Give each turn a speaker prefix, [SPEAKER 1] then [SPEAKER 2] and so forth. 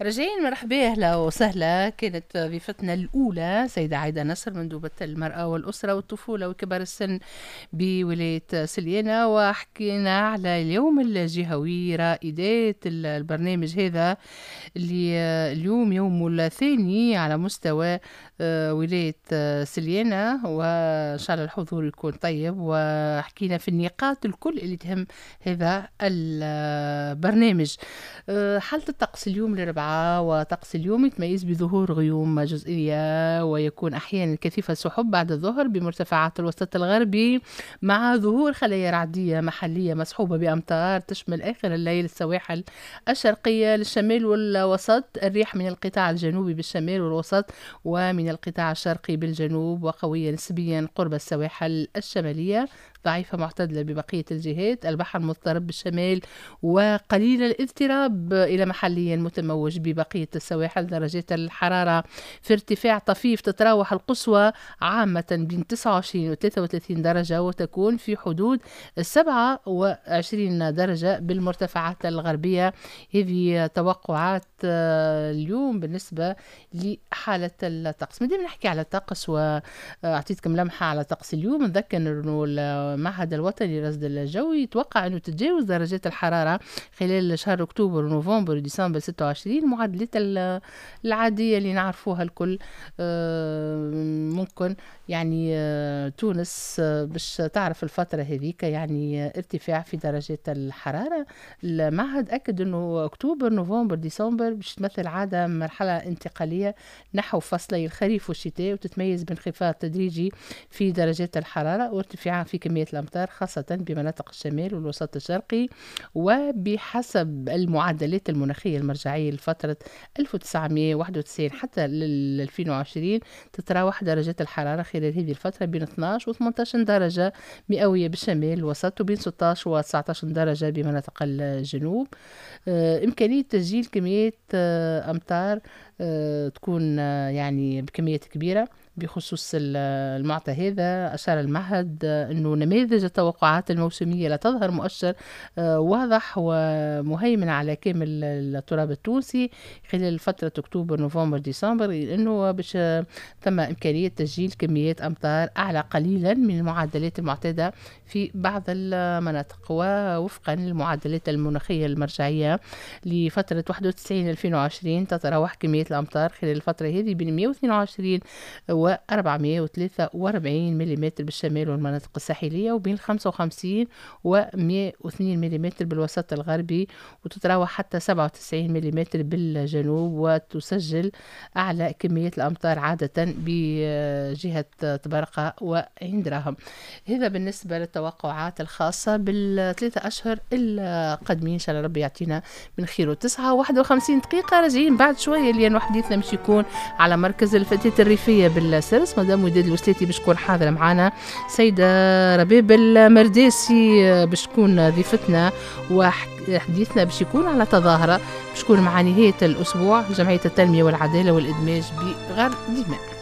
[SPEAKER 1] رجعين مرحبا، أهلا وسهلا. كانت ضيفتنا الأولى سيدة عايدة نصر، مندوبة المرأة والأسرة والطفولة وكبار السن بولاية سليانة، وحكينا على اليوم الجهوي رائدات البرنامج هذا اللي اليوم يومه الثاني على مستوى ولاية سليانة، وإن شاء الله الحضور يكون طيب. وحكينا في النقاط الكل اللي تهم هذا البرنامج. حالة الطقس اليوم الأربعاء، وطقس اليوم يتميز بظهور غيوم جزئية، ويكون أحيانا كثيف السحب بعد الظهر بمرتفعات الوسط الغربي، مع ظهور خلايا رعدية محلية مصحوبة بأمطار تشمل آخر الليل السواحل الشرقية للشمال والوسط. الريح من القطاع الجنوبي بالشمال والوسط، ومن القطاع الشرقي بالجنوب، وقوية نسبيا قرب السواحل الشمالية، ضعيفة معتدلة ببقية الجهات. البحر مضطرب بالشمال وقليل الاضطراب إلى محليا متموج ببقية السواحل. درجات الحرارة في ارتفاع طفيف، تتراوح القصوى عامة بين 29 و 33 درجة، وتكون في حدود 27 درجة بالمرتفعات الغربية. هذه توقعات اليوم بالنسبة لحالة الطقس. مادام نحكي على الطقس وأعطيتكم لمحة على طقس اليوم، نذكر أنه المعهد الوطني للرصد الجوي يتوقع أنه تتجاوز درجات الحرارة خلال شهر أكتوبر ونوفمبر وديسمبر 26 معدلات العادية اللي نعرفوها الكل. ممكن يعني تونس باش تعرف الفترة هذيك يعني ارتفاع في درجات الحرارة. المعهد أكد أنه أكتوبر نوفمبر ديسمبر باش تمثل عادة مرحلة انتقالية نحو فصلي الخريف والشتاء، وتتميز بانخفاض تدريجي في درجات الحرارة وارتفاع في كمية الأمطار خاصة بمناطق الشمال والوسط الشرقي. وبحسب المعدلات المناخية المرجعية لفترة 1991 حتى 2020 تتراوح درجات الحرارة خلال هذه الفترة بين 12 و 18 درجة مئوية بالشمال الوسط، وبين 16 و 19 درجة بمناطق الجنوب. إمكانية تسجيل كمية أمطار تكون يعني بكميات كبيرة. بخصوص المعطى هذا أشار المعهد أنه نماذج التوقعات الموسمية لا تظهر مؤشر واضح ومهيمن على كامل التراب التونسي خلال فترة أكتوبر نوفمبر ديسمبر، لأنه باش ثم إمكانية تسجيل كميات أمطار أعلى قليلا من المعدلات المعتادة في بعض المناطق. ووفقا للمعدلات المناخية المرجعية لفترة 91-2020 تتراوح كمية الأمطار خلال الفترة هذه بين 122 و 443 ملم بالشمال والمناطق الساحلية، وبين 55 و 102 ملم بالوسط الغربي، وتتراوح حتى 97 ملم بالجنوب. وتسجل أعلى كمية الأمطار عادة بجهة طبرقة وعندراهم. هذا بالنسبة للتوقعات الخاصة بالثلاثة أشهر القادمين، إن شاء الله ربي يعطينا من خيره. 9:51 دقيقة، راجعين بعد شوية لأنه حديثنا مش يكون على مركز الفتيات الريفية بالسرس. مدام وداد الوسلاتي باش تكون حاضرة معنا، سيدة رباب المرداسي باش تكون ضيفتنا، وحديثنا باش يكون على تظاهرة باش تكون مع نهاية الأسبوع جمعية التنمية والعدالة والإدماج بغار دماء.